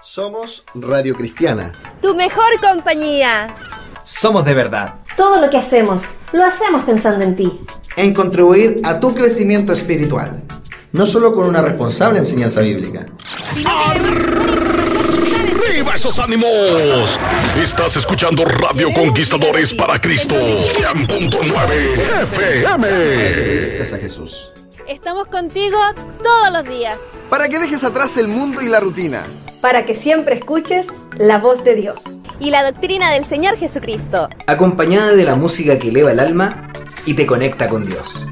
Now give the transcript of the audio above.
Somos Radio Cristiana. Tu mejor compañía. Somos de verdad. Todo lo que hacemos, lo hacemos pensando en ti. En contribuir a tu crecimiento espiritual. No solo con una responsable enseñanza bíblica. ¡Arriba esos ánimos! Estás escuchando Radio Conquistadores para Cristo. 100.9 FM. Gracias a Jesús. Estamos contigo todos los días. Para que dejes atrás el mundo y la rutina. Para que siempre escuches la voz de Dios. Y la doctrina del Señor Jesucristo. Acompañada de la música que eleva el alma y te conecta con Dios.